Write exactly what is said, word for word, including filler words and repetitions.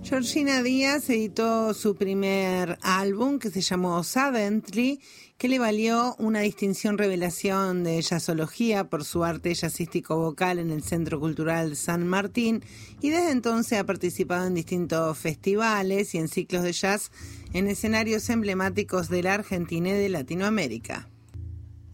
Georgina Díaz editó su primer álbum que se llamó Suddenly, que le valió una distinción revelación de jazzología por su arte jazzístico vocal en el Centro Cultural San Martín, y desde entonces ha participado en distintos festivales y en ciclos de jazz en escenarios emblemáticos de la Argentina y de Latinoamérica.